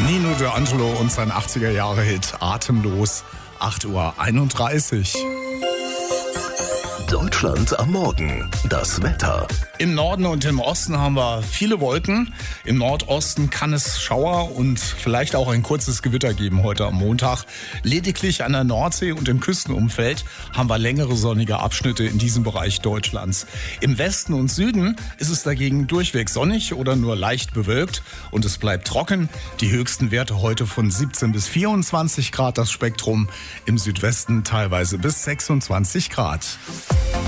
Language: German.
Nino D'Angelo und sein 80er-Jahre-Hit Atemlos, 8:31 Uhr. Deutschland am Morgen. Das Wetter. Im Norden und im Osten haben wir viele Wolken. Im Nordosten kann es Schauer und vielleicht auch ein kurzes Gewitter geben heute am Montag. Lediglich an der Nordsee und im Küstenumfeld haben wir längere sonnige Abschnitte in diesem Bereich Deutschlands. Im Westen und Süden ist es dagegen durchweg sonnig oder nur leicht bewölkt und es bleibt trocken. Die höchsten Werte heute von 17 bis 24 Grad das Spektrum. Im Südwesten teilweise bis 26 Grad.